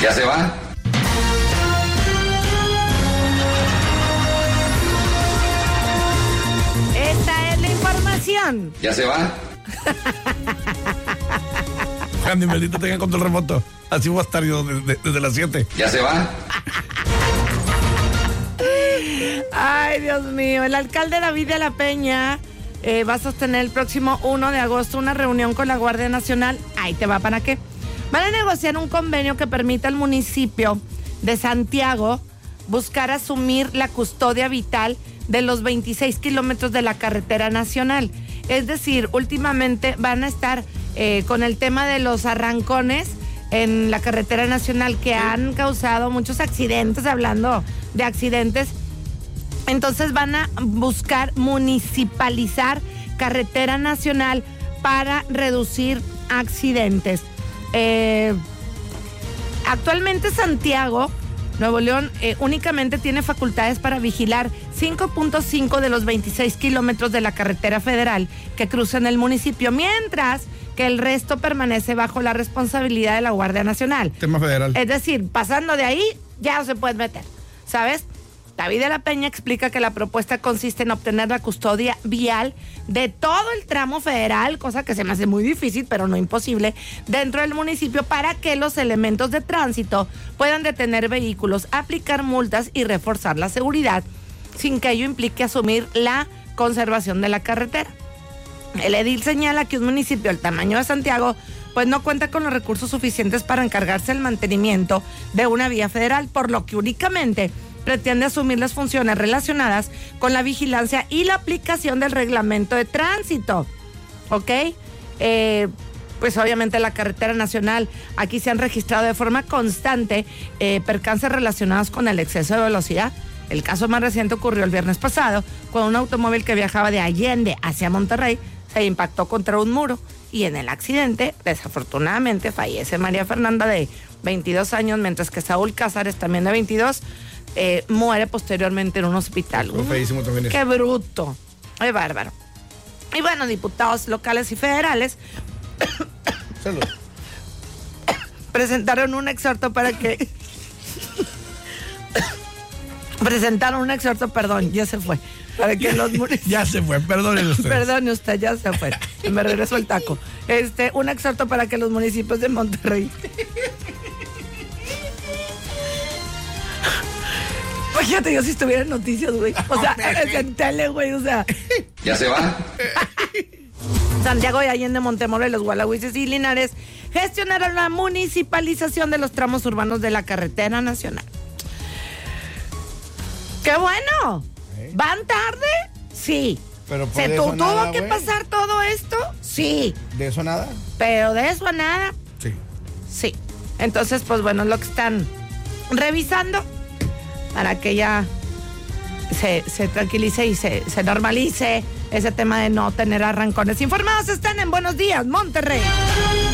¿Ya se va? Esta es la información. ¿Ya se va? Andy, maldito tenga control remoto. Así voy a estar yo desde las 7. ¿Ya se va? Ay, Dios mío. El alcalde David de la Peña va a sostener el próximo 1 de agosto una reunión con la Guardia Nacional. Ahí te va, ¿para qué? Van a negociar un convenio que permita al municipio de Santiago buscar asumir la custodia vital de los 26 kilómetros de la carretera nacional. Es decir, últimamente van a estar con el tema de los arrancones en la carretera nacional que han causado muchos accidentes, hablando de accidentes. Entonces van a buscar municipalizar carretera nacional para reducir accidentes. Actualmente Santiago, Nuevo León, únicamente tiene facultades para vigilar 5.5 de los 26 kilómetros de la carretera federal que cruzan el municipio, mientras que el resto permanece bajo la responsabilidad de la Guardia Nacional. Tema federal. Es decir, pasando de ahí, ya no se puede meter, ¿sabes? David de la Peña explica que la propuesta consiste en obtener la custodia vial de todo el tramo federal, cosa que se me hace muy difícil, pero no imposible, dentro del municipio para que los elementos de tránsito puedan detener vehículos, aplicar multas y reforzar la seguridad, sin que ello implique asumir la conservación de la carretera. El edil señala que un municipio del tamaño de Santiago pues no cuenta con los recursos suficientes para encargarse del mantenimiento de una vía federal, por lo que únicamente pretende asumir las funciones relacionadas con la vigilancia y la aplicación del reglamento de tránsito. ¿Ok? Pues obviamente la carretera nacional, aquí se han registrado de forma constante percances relacionados con el exceso de velocidad. El caso más reciente ocurrió el viernes pasado, cuando un automóvil que viajaba de Allende hacia Monterrey se impactó contra un muro y en el accidente, desafortunadamente, fallece María Fernanda de 22 años, mientras que Saúl Cázares, también de 22, muere posteriormente en un hospital. Fue feísimo también eso. ¡Qué bruto! ¡Qué bárbaro! Y bueno, diputados locales y federales Salud. presentaron un exhorto para que... ya se fue. Para que los municipios... Ya se fue, perdónenlo usted. Perdone usted, ya se fue. Me regresó el taco. Un exhorto para que los municipios de Monterrey... Fíjate, yo si estuviera en noticias, güey. O sea, en tele, güey, o sea... ¿Ya se va? Santiago y Allende, Montemorelos, Gualahuises y Linares gestionaron la municipalización de los tramos urbanos de la carretera nacional. ¡Qué bueno! ¿Van tarde? Sí. Pero ¿Se tuvo que pasar todo esto? Sí. ¿De eso nada? Pero de eso a nada, Sí. sí. Entonces, pues bueno, es lo que están revisando para que ya se tranquilice y se normalice ese tema de no tener arrancones. Informados están en Buenos Días, Monterrey.